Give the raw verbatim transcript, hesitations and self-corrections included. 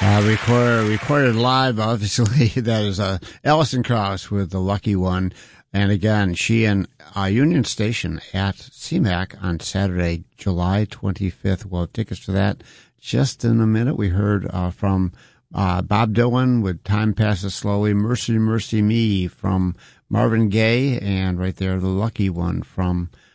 Uh, record, recorded live, obviously. That is uh, Alison Krauss with The Lucky One. And again, she and uh, Union Station at C MAC on Saturday, July twenty-fifth. We'll have tickets to that just in a minute. We heard uh, from uh, Bob Dylan with Time Passes Slowly, Mercy, Mercy Me from Marvin Gaye, and right there, The Lucky One from